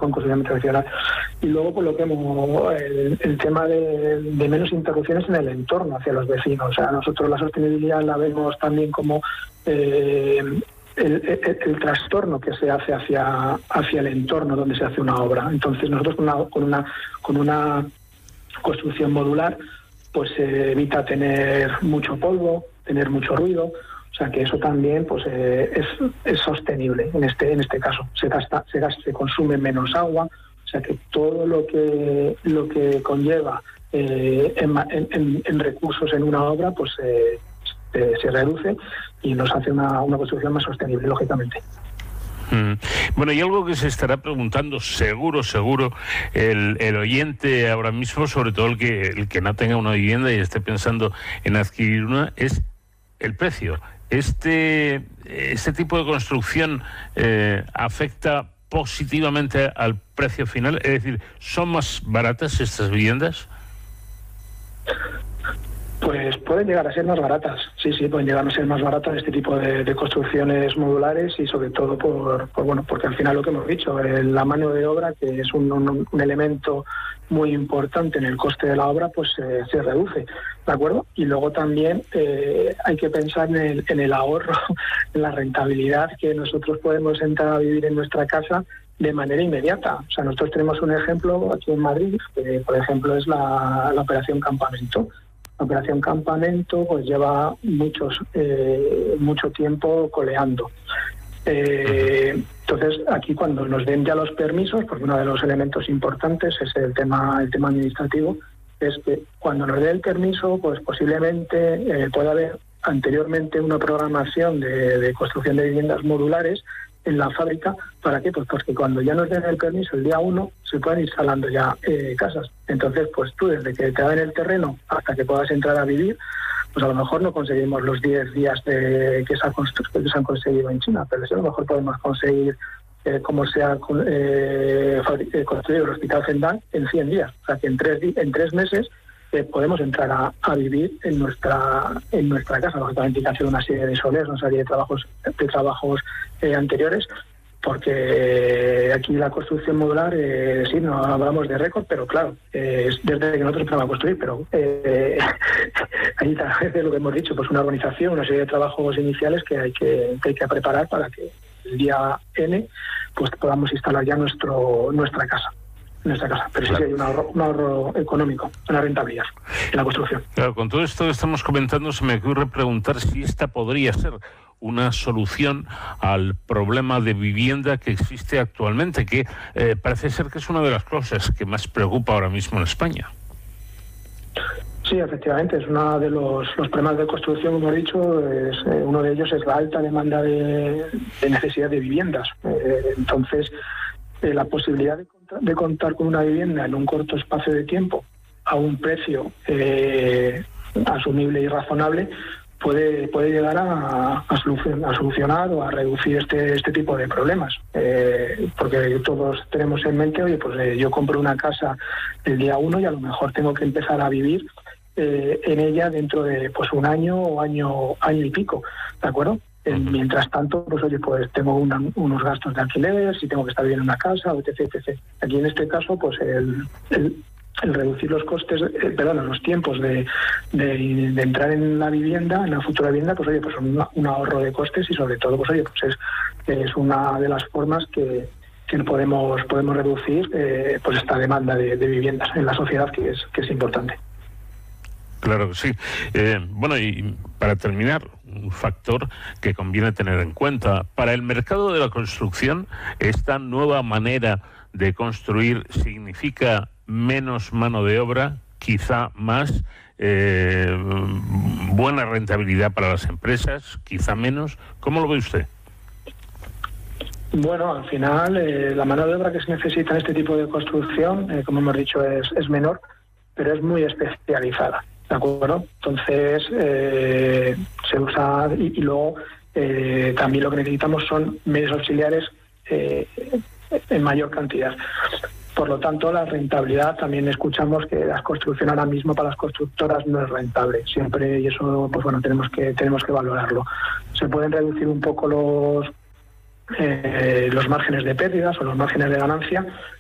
construcción tradicional. Y luego, por lo que el tema de menos interrupciones en el entorno hacia los vecinos. O sea, nosotros la sostenibilidad la vemos también como el trastorno que se hace hacia el entorno donde se hace una obra. Entonces, nosotros con una construcción modular, pues se evita tener mucho polvo, tener mucho ruido. O sea que eso también pues es sostenible en este caso. Se consume menos agua. O sea que todo lo que conlleva en recursos en una obra pues se reduce y nos hace una construcción más sostenible, lógicamente. Bueno, y algo que se estará preguntando seguro el oyente ahora mismo, sobre todo el que no tenga una vivienda y esté pensando en adquirir una, es el precio. ¿Este tipo de construcción afecta positivamente al precio final? Es decir, ¿son más baratas estas viviendas? Pues pueden llegar a ser más baratas, sí, pueden llegar a ser más baratas este tipo de construcciones modulares y sobre todo porque al final lo que hemos dicho, la mano de obra, que es un elemento muy importante en el coste de la obra, pues se reduce, ¿de acuerdo? Y luego también hay que pensar en el ahorro, en la rentabilidad que nosotros podemos entrar a vivir en nuestra casa de manera inmediata. O sea, nosotros tenemos un ejemplo aquí en Madrid, que por ejemplo es la operación Campamento. La operación Campamento pues lleva mucho tiempo coleando. Entonces, aquí cuando nos den ya los permisos, porque uno de los elementos importantes es el tema administrativo, es que cuando nos dé el permiso, pues posiblemente pueda haber anteriormente una programación de construcción de viviendas modulares en la fábrica. ¿Para qué? Pues porque cuando ya nos den el permiso el día 1 se pueden ir instalando ya casas. Entonces, pues tú desde que te dan el terreno hasta que puedas entrar a vivir, pues a lo mejor no conseguimos los 10 días que se han conseguido en China, pero sí a lo mejor podemos conseguir como se ha construido el Hospital Zhendang en 100 días. O sea que en 3 meses podemos entrar a vivir en nuestra casa. Lógicamente hay que hacer una serie de soles, una serie de trabajos anteriores, porque aquí la construcción modular, sí, no hablamos de récord, pero claro, es desde que nosotros empezamos a construir, pero ahí tal vez lo que hemos dicho, pues una organización, una serie de trabajos iniciales que hay que preparar para que el día N pues podamos instalar ya nuestra casa. Pero claro, sí hay un ahorro económico, una rentabilidad en la construcción. Claro, con todo esto que estamos comentando se me ocurre preguntar si esta podría ser una solución al problema de vivienda que existe actualmente, que parece ser que es una de las cosas que más preocupa ahora mismo en España. Sí, efectivamente, es uno de los problemas de construcción, como he dicho, uno de ellos es la alta demanda de necesidad de viviendas. Entonces, la posibilidad de contar con una vivienda en un corto espacio de tiempo a un precio asumible y razonable puede llegar a solucionar o a reducir este tipo de problemas, porque todos tenemos en mente, oye, pues yo compro una casa el día 1 y a lo mejor tengo que empezar a vivir en ella dentro de pues un año o año y pico, ¿de acuerdo? Mientras tanto, pues oye, pues tengo unos gastos de alquiler, si tengo que estar viviendo en una casa, etc. Aquí en este caso, pues el reducir los costes, los tiempos de entrar en la vivienda, en la futura vivienda, pues oye, pues un ahorro de costes y sobre todo, pues oye, pues es una de las formas que podemos reducir pues esta demanda de viviendas en la sociedad que es importante. Claro que sí. Bueno, y para terminar, un factor que conviene tener en cuenta. Para el mercado de la construcción, esta nueva manera de construir significa menos mano de obra, quizá más, buena rentabilidad para las empresas, quizá menos. ¿Cómo lo ve usted? Bueno, al final la mano de obra que se necesita en este tipo de construcción, como hemos dicho, es menor, pero es muy especializada. ¿De acuerdo? Entonces, se usa y luego también lo que necesitamos son medios auxiliares en mayor cantidad. Por lo tanto, la rentabilidad, también escuchamos que la construcción ahora mismo para las constructoras no es rentable. Siempre, y eso, pues bueno, tenemos que valorarlo. Se pueden reducir un poco los márgenes de pérdidas o los márgenes de ganancia,